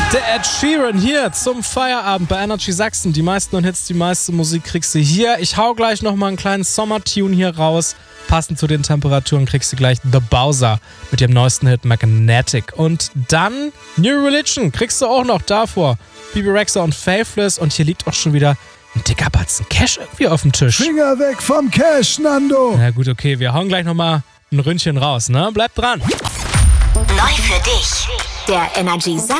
Der Ed Sheeran hier zum Feierabend bei Energy Sachsen. Die meisten Hits, die meiste Musik kriegst du hier. Ich hau gleich nochmal einen kleinen Sommertune hier raus. Passend zu den Temperaturen kriegst du gleich The Bowser mit dem neuesten Hit Magnetic. Und dann New Religion kriegst du auch noch davor. Bebe Rexha und Faithless. Und hier liegt auch schon wieder ein dicker Batzen Cash irgendwie auf dem Tisch. Finger weg vom Cash, Nando. Na gut, okay, wir hauen gleich nochmal ein Ründchen raus, ne? Bleibt dran. Neu für dich. Der Energy